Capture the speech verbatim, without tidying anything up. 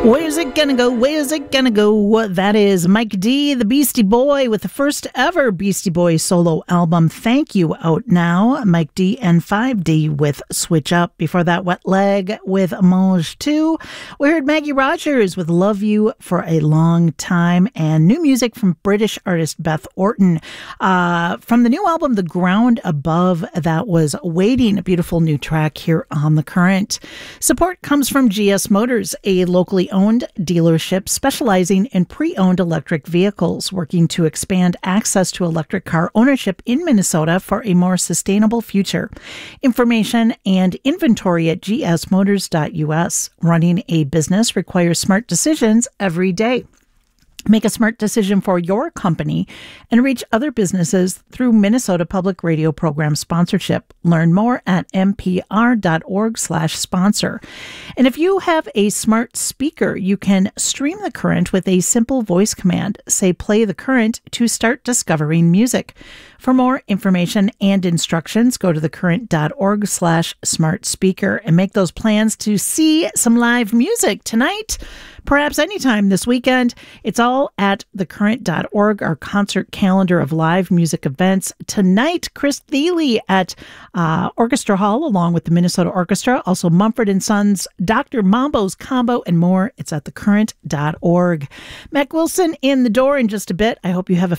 Where's it gonna go? Where's it gonna go? That is Mike D, the Beastie Boy, with the first ever Beastie Boys solo album, Thank You, out now. Mike D and five D with Switch Up. Before that, Wet Leg with Mange two. We heard Maggie Rogers with Love You for a Long Time, and new music from British artist Beth Orton. Uh, from the new album, The Ground Above, that was Waiting, a beautiful new track here on The Current. Support comes from G S Motors, a locally owned dealership specializing in pre-owned electric vehicles, working to expand access to electric car ownership in Minnesota for a more sustainable future. Information and inventory at g s motors dot u s. Running a business requires smart decisions every day. Make a smart decision for your company and reach other businesses through Minnesota Public Radio program sponsorship. Learn more at m p r dot org slash sponsor. And if you have a smart speaker, you can stream The Current with a simple voice command. Say, play The Current to start discovering music. For more information and instructions, go to thecurrent dot org slash smart speaker and make those plans to see some live music tonight, perhaps anytime this weekend. It's all at thecurrent dot org, our concert calendar of live music events. Tonight, Chris Thile at uh, Orchestra Hall, along with the Minnesota Orchestra. Also, Mumford and Sons, Doctor Mambo's Combo, and more. It's at thecurrent dot org. Mac Wilson in the door in just a bit. I hope you have a